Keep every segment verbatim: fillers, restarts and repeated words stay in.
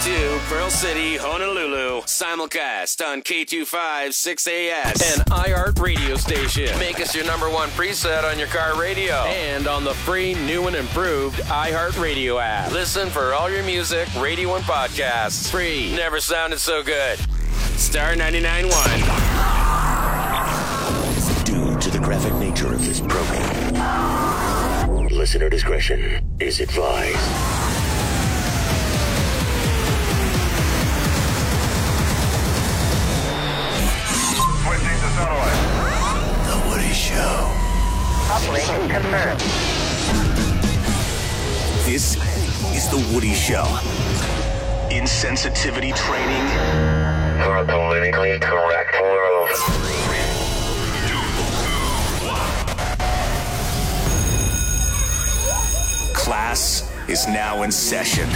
two, Pearl City, Honolulu. Simulcast on K two five six A S. An iHeart radio station. Make us your number one preset on your car radio. And on the free, new and improved iHeart Radio app. Listen for all your music, radio, and podcasts. Free. Never sounded so good. Star ninety-nine point one. Due to the graphic nature of this program, listener discretion is advised. Switching to satellite. The Woody Show. Operation confirmed. This is The Woody Show. Insensitivity training For a politically correct world. class is now in session.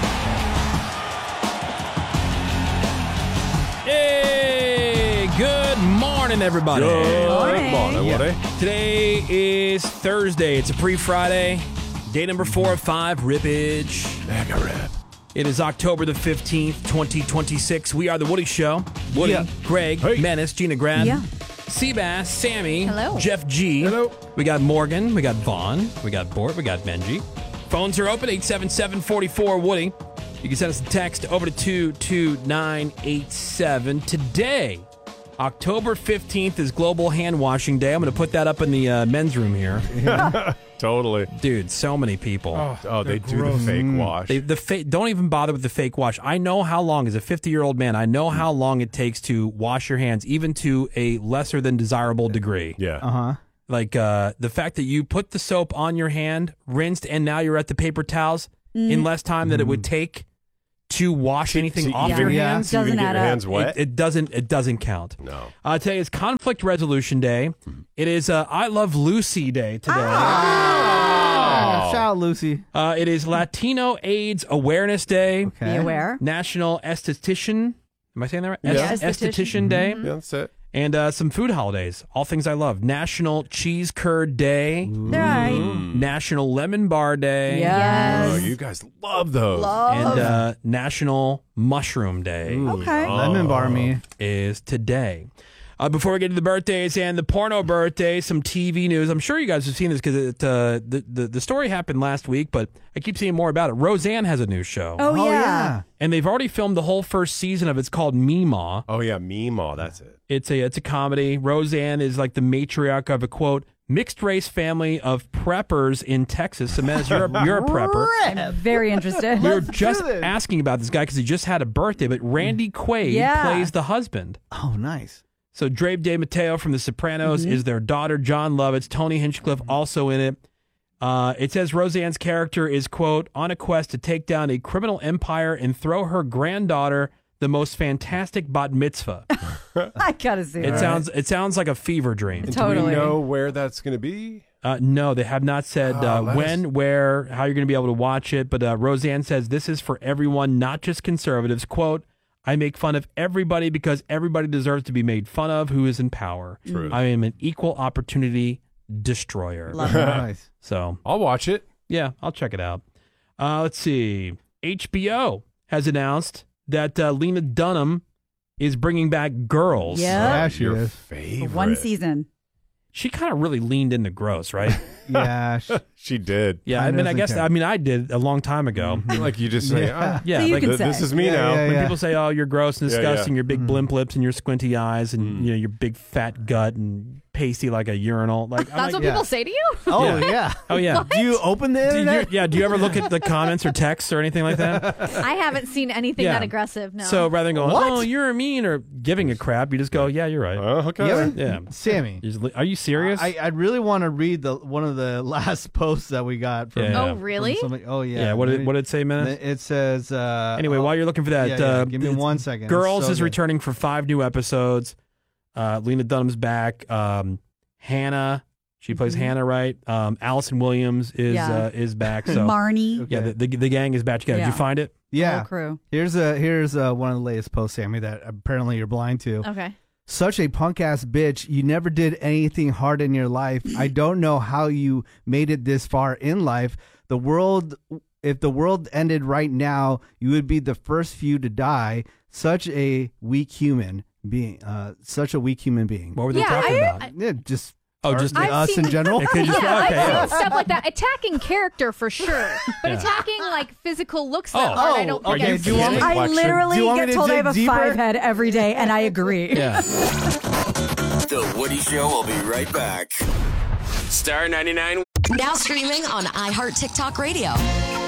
Hey, good morning, everybody. Good morning. morning, Woody. Today is Thursday. It's a pre-Friday. Day number four of five, Rippage. Mega rip. It is October the fifteenth, twenty twenty-six. We are The Woody Show. Woody, Yeah. Greg, Hey. Menace, Gina Grad, Yeah. Seabass, Sammy, Hello. Jeff G. Hello. We got Morgan, we got Vaughn, we got Bort, we got Benji. Phones are open, eight seven seven, four four, Woody. You can send us a text over to two two nine eight seven. Today, October fifteenth, is Global Hand Washing Day. I'm going to put that up in the uh, men's room here. Totally. Dude, so many people. Oh, they do the fake wash. They, the fa- don't even bother with the fake wash. I know how long, as a fifty-year-old man, I know how long it takes to wash your hands, even to a lesser than desirable degree. yeah. Uh-huh. Like uh, the fact that you put the soap on your hand, rinsed, and now you're at the paper towels in less time than it would take to wash anything So you off even- your Yeah. hands. so you even Doesn't get add your up. hands wet? It, it doesn't. It doesn't count. no. Uh, today is Conflict Resolution Day. It is uh, I Love Lucy Day today. Ah. Oh. Shout out, Lucy. Uh, it is Latino AIDS Awareness Day. Okay. Be aware. National Esthetician. Am I saying that right? Yeah. Es- Esthetician. Esthetician Day. Yeah, that's it. And uh, some food holidays. All things I love. National Cheese Curd Day. They're all right. National Lemon Bar Day. Yes. Oh, you guys love those. Love. And uh, National Mushroom Day Okay. Oh. Lemon bar me. is today. Uh, before we get to the birthdays and the porno birthday, some T V news. I'm sure you guys have seen this because uh, the, the, the story happened last week, but I keep seeing more about it. Roseanne has a new show. Oh, Oh, yeah. yeah. And they've already filmed the whole first season of it. It's called Meemaw. Oh, yeah, Meemaw. That's it. It's a it's a comedy. Roseanne is like the matriarch of a, quote, mixed race family of preppers in Texas. So, Mez, you're a, you're a prepper. I'm very interested. We were Let's just do this. asking about this guy because he just had a birthday, but Randy Quaid Yeah. plays the husband. Oh, nice. So Dave De Matteo from The Sopranos is their daughter. John Lovitz, Tony Hinchcliffe also in it. Uh, it says Roseanne's character is, quote, on a quest to take down a criminal empire and throw her granddaughter the most fantastic bat mitzvah. I gotta see It that. sounds it sounds like a fever dream. Do Totally. we know where that's going to be? Uh, no, they have not said Oh, uh, let when, us- where, how you're going to be able to watch it. But uh, Roseanne says this is for everyone, not just conservatives. Quote, I make fun of everybody because everybody deserves to be made fun of who is in power. True. I am an equal opportunity destroyer. Love it. Nice. So, I'll watch it. yeah, I'll check it out. Uh, let's see. H B O has announced that uh, Lena Dunham is bringing back Girls. Yeah. Yeah, she Your is. favorite. One season. She kind of really leaned into Gross, right? Yeah. sh- She did. Yeah, I Kinda mean, I doesn't guess, count. I mean, I did a long time ago. Like you just say, Yeah. ah, Yeah, So you like can th- this say. is me Yeah, now. yeah, when yeah. people say, "Oh, you're gross and Yeah, disgusting," yeah. your big blimp lips and your squinty eyes, and you know your big fat gut and pasty like a urinal. Like, I'm That's like, what yeah. people say to you? Oh, Yeah. yeah. oh yeah. Do you open the Do you, internet? yeah. Do you ever look at the comments or texts or anything like that? I haven't seen anything Yeah. that aggressive, no. So rather than going, What? "Oh, you're mean," or giving a crap, you just go, "Yeah, you're right." Oh, okay. You ever- Yeah. Sammy. You just li- Are you serious? I, I really want to read the one of the last posts that we got from. Yeah. Oh, from really? somebody- oh, yeah. yeah. What did what did it say, man? It says. Uh, Anyway, oh, while you're looking for that, yeah, yeah, uh, give me it's- one second. It's Girls so is good. returning for five new episodes. Uh, Lena Dunham's back. Um, Hannah, she plays Hannah, right? Um, Allison Williams is Yeah. uh, is back. So Marnie. yeah, the, the the gang is back together. Did Yeah. you find it? Yeah. Whole crew. Here's a here's uh one of the latest posts, Sammy, that apparently you're blind to. Okay. Such a punk ass bitch. You never did anything hard in your life. I don't know how you made it this far in life. The world if the world ended right now, you would be the first few to die. Such a weak human being. Uh, such a weak human being. What were they Yeah, talking I- about? Yeah, just Oh, just I've us in general. It could just- Yeah, okay, I've yeah. seen stuff like that. Attacking character for sure, but attacking like physical looks that Oh. hard, I don't Oh, think okay. I've Do you seen want it. me- I Complexion. literally Do you want me get to told I dig have a deeper? five head every day, and I agree. Yeah. The Woody Show will be right back. Star ninety-nine. Now streaming on iHeart TikTok Radio.